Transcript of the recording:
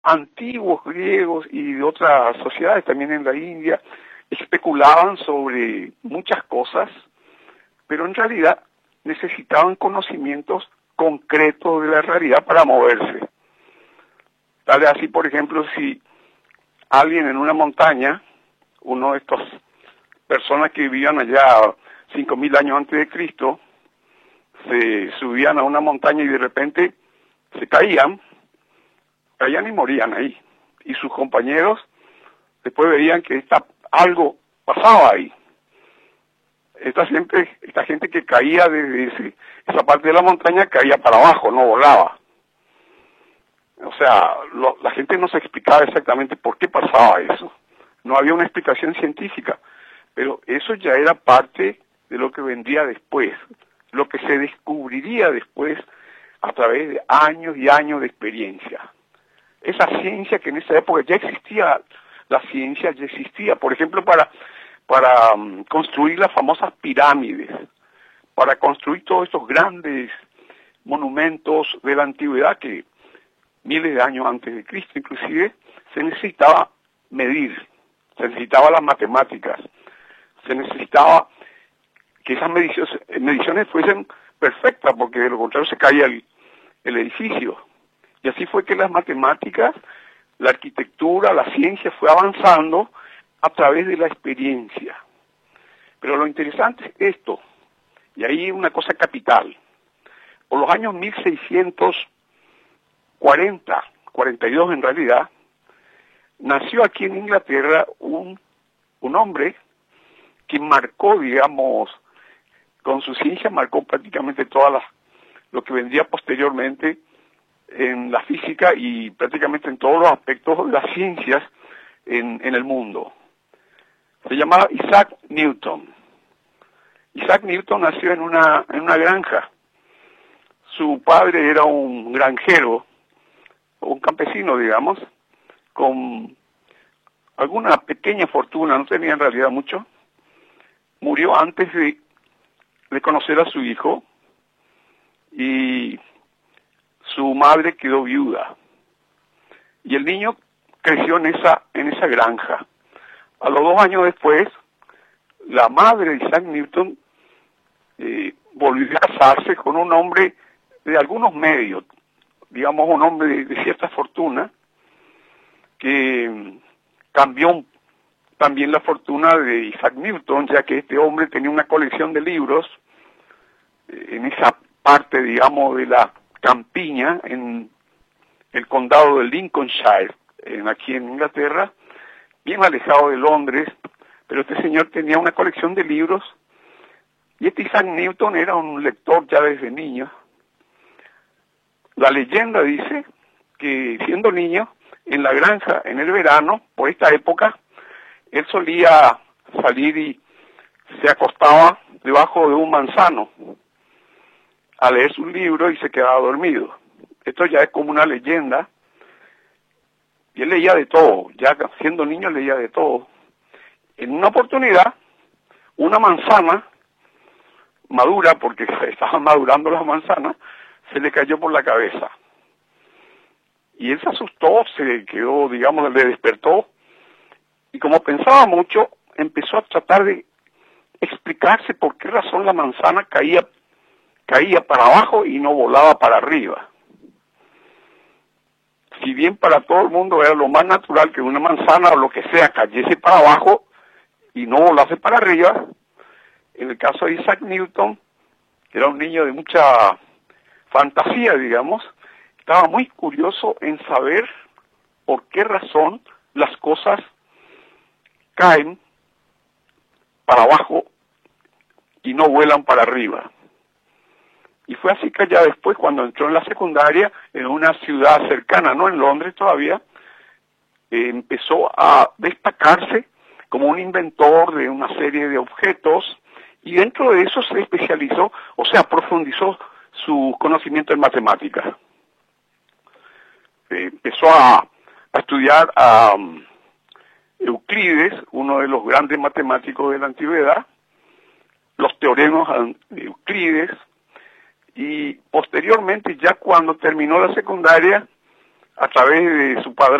antiguos griegos y de otras sociedades, también en la India, especulaban sobre muchas cosas, pero en realidad necesitaban conocimientos concretos de la realidad para moverse. Tal vez así, por ejemplo, si alguien en una montaña, uno de estas personas que vivían allá 5.000 años antes de Cristo, se subían a una montaña y de repente se caían y morían ahí. Y sus compañeros después veían que algo pasaba ahí. Esta gente que caía desde esa parte de la montaña caía para abajo, no volaba. O sea, la gente no se explicaba exactamente por qué pasaba eso. No había una explicación científica, pero eso ya era parte de lo que vendría después, lo que se descubriría después a través de años y años de experiencia. Esa ciencia que en esa época ya existía, la ciencia ya existía, por ejemplo, para construir las famosas pirámides, para construir todos estos grandes monumentos de la antigüedad que miles de años antes de Cristo inclusive, se necesitaba medir, se necesitaba las matemáticas, se necesitaba que esas mediciones fuesen perfectas, porque de lo contrario se caía el edificio. Y así fue que las matemáticas, la arquitectura, la ciencia fue avanzando a través de la experiencia. Pero lo interesante es esto, y ahí una cosa capital. Por los años 1642 en realidad, nació aquí en Inglaterra un hombre que marcó, digamos, con su ciencia marcó prácticamente lo que vendría posteriormente en la física y prácticamente en todos los aspectos de las ciencias en el mundo. Se llamaba Isaac Newton. Isaac Newton nació en una granja. Su padre era un granjero, un campesino, digamos, con alguna pequeña fortuna, no tenía en realidad mucho. Murió antes de conocer a su hijo y su madre quedó viuda. Y el niño creció en esa granja. A los 2 años después, la madre de Isaac Newton volvió a casarse con un hombre de algunos medios, digamos un hombre de cierta fortuna, que cambió también la fortuna de Isaac Newton, ya que este hombre tenía una colección de libros en esa parte, digamos, de la campiña, en el condado de Lincolnshire, aquí en Inglaterra, bien alejado de Londres, pero este señor tenía una colección de libros, y este Isaac Newton era un lector ya desde niño. La leyenda dice que siendo niño, en la granja, en el verano, por esta época, él solía salir y se acostaba debajo de un manzano a leer su libro y se quedaba dormido. Esto ya es como una leyenda. Y él leía de todo, ya siendo niño leía de todo. En una oportunidad, una manzana madura, porque estaban madurando las manzanas, se le cayó por la cabeza. Y él se asustó, se quedó, digamos, le despertó, y como pensaba mucho, empezó a tratar de explicarse por qué razón la manzana caía para abajo y no volaba para arriba. Si bien para todo el mundo era lo más natural que una manzana o lo que sea cayese para abajo y no volase para arriba, en el caso de Isaac Newton, que era un niño de mucha fantasía, digamos, estaba muy curioso en saber por qué razón las cosas caen para abajo y no vuelan para arriba. Y fue así que ya después, cuando entró en la secundaria, en una ciudad cercana, no en Londres todavía, empezó a destacarse como un inventor de una serie de objetos, y dentro de eso se especializó, o sea, profundizó su conocimiento en matemáticas. Empezó a estudiar a Euclides, uno de los grandes matemáticos de la antigüedad, los teoremas de Euclides, y posteriormente, ya cuando terminó la secundaria, a través de su padre